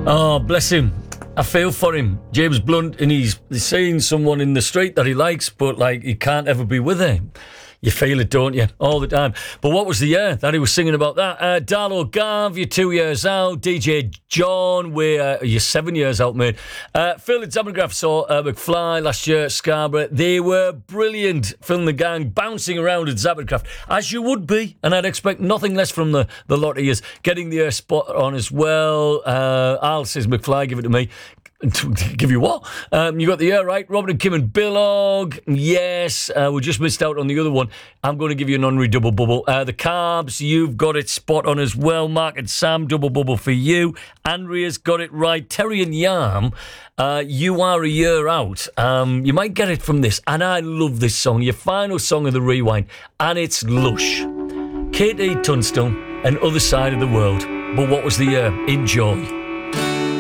Oh, bless him. I feel for him. James Blunt, and he's seeing someone in the street that he likes, but, like, he can't ever be with him. You feel it, don't you? All the time. But what was the year that he was singing about that? Darlow Gav, you're 2 years out. DJ John, you're 7 years out, mate. Phil and Zabergraph saw McFly last year at Scarborough. They were brilliant. Phil and the gang bouncing around at Zabergraph, as you would be. And I'd expect nothing less from the lot of years. Getting the air spot on as well. Al says, McFly, give it to me. Give you what? You got the air right. Robert and Kim and Billog. Yes. We just missed out on the other one. I'm going to give you an honorary double bubble. The Carbs, you've got it spot on as well. Mark and Sam, double bubble for you. Andrea's got it right. Terry and Yarm, you are a year out. You might get it from this. And I love this song. Your final song of the rewind. And it's Lush. Kate E. Tunstall and Other Side of the World. But what was the year? Enjoy.